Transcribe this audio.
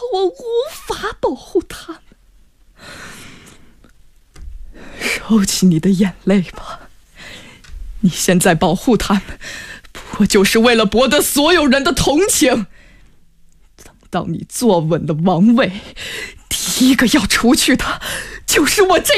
我无法保护他们。收起你的眼泪吧，你现在保护他们，不过就是为了博得所有人的同情。等到你坐稳了王位，第一个要除去的就是我这